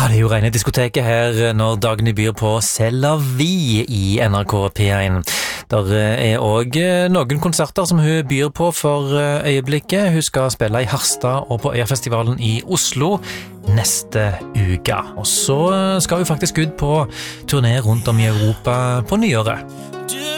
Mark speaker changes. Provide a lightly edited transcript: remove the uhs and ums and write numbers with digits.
Speaker 1: det jo rene diskoteket her når Dagny byr på C'est la vie i NRK P1. Der også noen konserter som hun byr på for øyeblikket. Hun skal spille i Harstad og på Øyafestivalen i Oslo neste uke. Og så skal hun faktisk ut på turné rundt om i Europa på nyåret.